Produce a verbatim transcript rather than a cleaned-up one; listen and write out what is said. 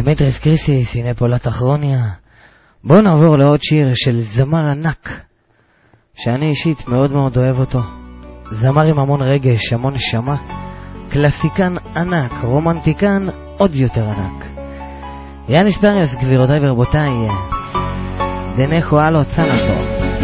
דמיטריס קריסיס, הנה פה לתחרוניה. בואו נעבור לעוד שיר של זמר ענק, שאני אישית מאוד מאוד אוהב אותו. זמר עם המון רגש, המון נשמה, קלאסיקן ענק, רומנטיקן עוד יותר ענק. יאניס פריוס, גבירותיי ורבותיי, דנכו אלו צנתו.